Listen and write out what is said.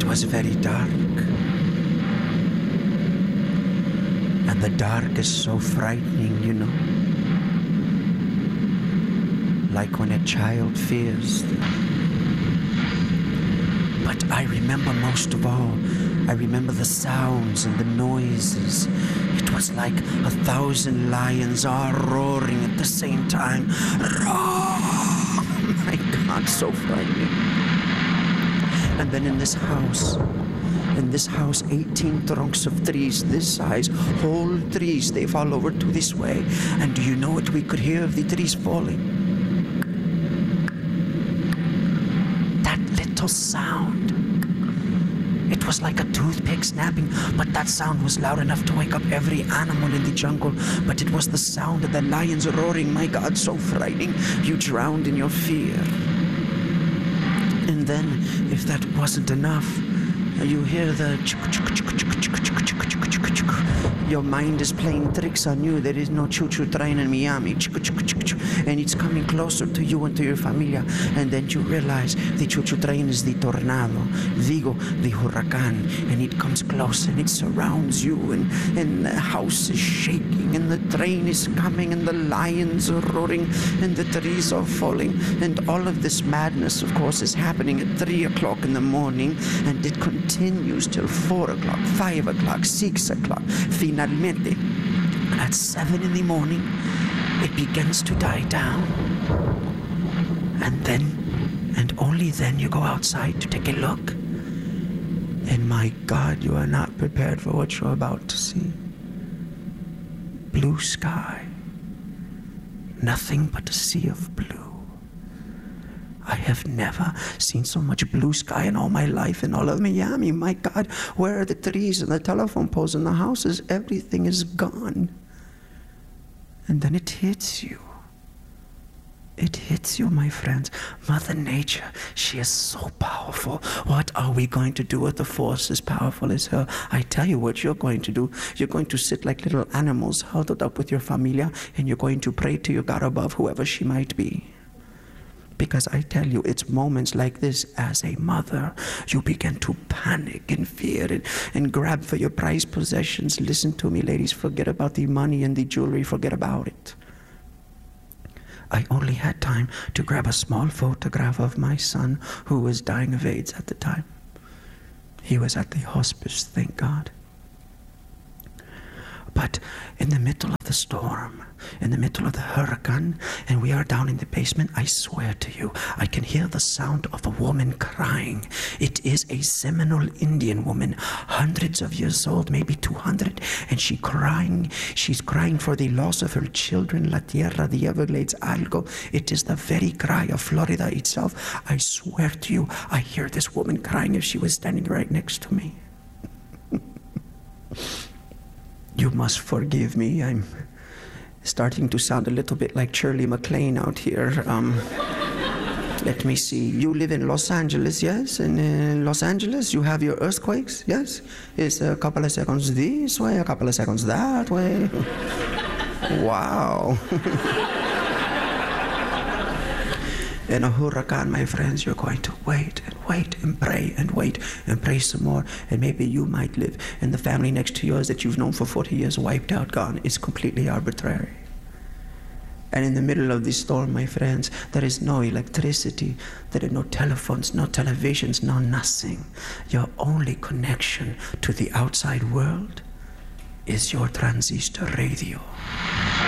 was very dark. And the dark is so frightening, you know. Like when a child fears. But I remember most of all, I remember the sounds and the noises. It was like 1,000 lions all roaring at the same time. Roar! My God, so frightening. And then in this house, 18 trunks of trees this size, whole trees, they fall over to this way. And do you know what we could hear of the trees falling? That little sound. It was like a toothpick snapping, but that sound was loud enough to wake up every animal in the jungle. But it was the sound of the lions roaring. My God, so frightening. You drowned in your fear. And then, if that wasn't enough, you hear the your mind is playing tricks on you. There is no choo-choo train in Miami. And it's coming closer to you and to your familia. And then you realize the choo-choo train is the tornado, Vigo, the huracán. And it comes close and it surrounds you. And the house is shaking and the train is coming and the lions are roaring and the trees are falling. And all of this madness, of course, is happening at 3 o'clock in the morning. And it continues till 4 o'clock, 5 o'clock, 6 o'clock. Finalmente, at 7 in the morning, it begins to die down. And then, and only then, you go outside to take a look. And my God, you are not prepared for what you're about to see. Blue sky. Nothing but a sea of blue. I have never seen so much blue sky in all my life in all of Miami. My God, where are the trees and the telephone poles and the houses? Everything is gone. And then it hits you. It hits you, my friends. Mother Nature, she is so powerful. What are we going to do with the force as powerful as her? I tell you what you're going to do. You're going to sit like little animals huddled up with your familia, and you're going to pray to your God above, whoever she might be. Because I tell you, it's moments like this, as a mother, you begin to panic and fear and grab for your prized possessions. Listen to me, ladies, forget about the money and the jewelry, forget about it. I only had time to grab a small photograph of my son who was dying of AIDS at the time. He was at the hospice, thank God. But in the middle of the storm, in the middle of the hurricane, and we are down in the basement, I swear to you, I can hear the sound of a woman crying. It is a Seminole Indian woman, hundreds of years old, maybe 200, and she's crying for the loss of her children, La Tierra, the Everglades, algo. It is the very cry of Florida itself. I swear to you, I hear this woman crying if she was standing right next to me. You must forgive me. I'm starting to sound a little bit like Shirley MacLaine out here. Let me see. You live in Los Angeles, yes? In Los Angeles, you have your earthquakes, yes? It's a couple of seconds this way, a couple of seconds that way. Wow. In a hurricane, my friends, you're going to wait and pray some more. And maybe you might live in the family next to yours that you've known for 40 years, wiped out, gone. It's completely arbitrary. And in the middle of this storm, my friends, there is no electricity, there are no telephones, no televisions, no nothing. Your only connection to the outside world is your transistor radio.